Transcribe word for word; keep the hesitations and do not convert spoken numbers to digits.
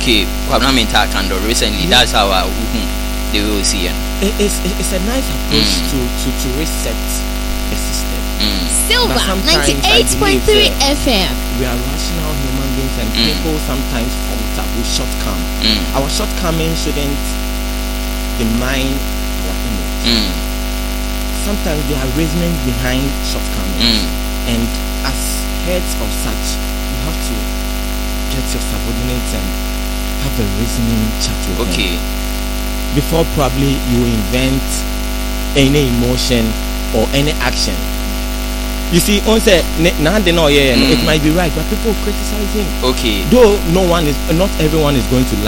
okay, Kwabna Kando recently, yeah. That's how I they will see it. It's, it's a nice approach mm. to, to, to reset the system. Mm. Silver ninety-eight point three F M. We are rational human beings, and mm. people sometimes falter with shortcoming. Mm. Our shortcoming shouldn't deny our image. Mm. Sometimes there are reasons behind shortcomings, mm. and as heads of such, you have to get your subordinates and have a reasoning chat with okay. them before probably you invent any emotion or any action. You see, on say now they know, yeah, it might be right, but people criticize him. Okay. Though no one is, not everyone is going to